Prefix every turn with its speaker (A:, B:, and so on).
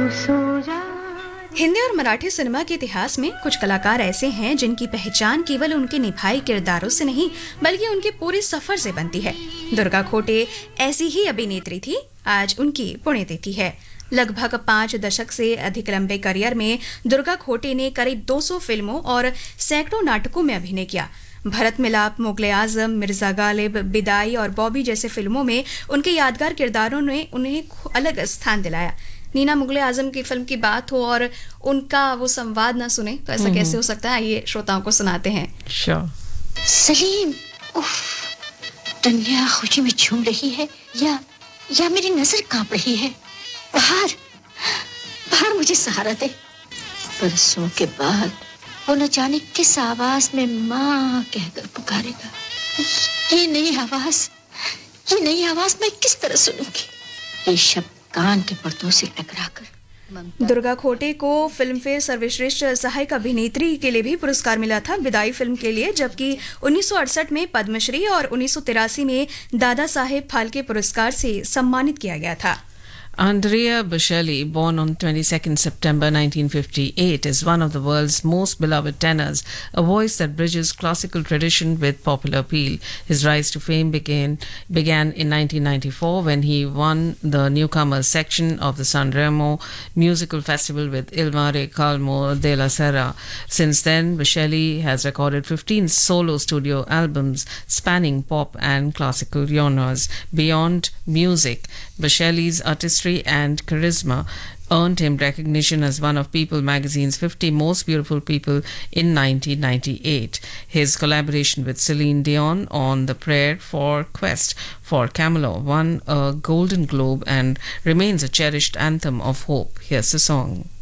A: हिंदी और मराठी सिनेमा के इतिहास में कुछ कलाकार ऐसे हैं जिनकी पहचान केवल उनके निभाए किरदारों से नहीं बल्कि उनके पूरे सफर से बनती है। दुर्गा खोटे ऐसी ही अभिनेत्री थी। आज उनकी पुण्यतिथि है। लगभग 5 दशक से अधिक लंबे करियर में दुर्गा खोटे ने करीब 200 फिल्मों और सैकड़ों नाटकों में अभिनय किया। भरत मिलाप, मुगले आजम, मिर्जा गालिब, बिदाई और बॉबी जैसे फिल्मों में उनके यादगार किरदारों ने उन्हें अलग स्थान दिलाया। नीना, मुगले आजम की फिल्म की बात हो और उनका वो संवाद ना सुने तो ऐसा कैसे हो सकता है? आइए श्रोताओं को सुनाते हैं।
B: सलीम, उफ, दुनिया खुशी में झूम रही है या मेरी नजर कांप रही है। बाहर मुझे सहारा दे। बरसों के बाद वो न जाने किस आवाज में माँ कहकर पुकारेगा। ये नई आवाज मैं किस तरह सुनूंगी? ये शब्द कान के पर्दों से टकराकर।
A: दुर्गा खोटे को फिल्म फेयर सर्वश्रेष्ठ सहायक अभिनेत्री के लिए भी पुरस्कार मिला था, बिदाई फिल्म के लिए, जबकि 1968 में पद्मश्री और 1983 में दादा साहेब फाल्के पुरस्कार से सम्मानित किया गया था।
C: Andrea Bocelli, born on 22nd September 1958, is one of the world's most beloved tenors, a voice that bridges classical tradition with popular appeal. His rise to fame began in 1994 when he won the newcomers section of the Sanremo musical festival with Il Mare Calmo della Sera. Since then, Bocelli has recorded 15 solo studio albums spanning pop and classical genres. Beyond music, Bocelli's artistry and charisma earned him recognition as one of People magazine's 50 most beautiful people in 1998. His collaboration with Celine Dion on The Prayer for Quest for Camelot won a Golden Globe and remains a cherished anthem of hope. Here's the song.